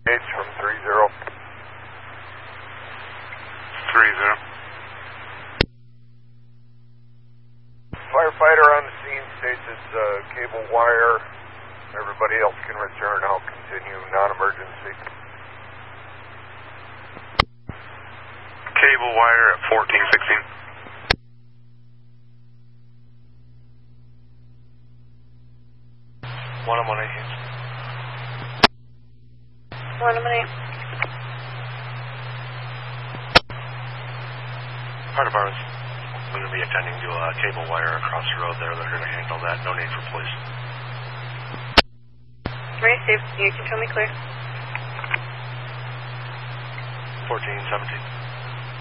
H from 30. 30. Firefighter on the scene states it's cable wire. Everybody else can return. I'll continue non-emergency. Cable wire at 1416. One on 1-8. 1 on 1-8. Part of ours. I'm going to be attending to a cable wire across the road there. They're going to handle that. No need for police. Received. You can tell me clear. 1417.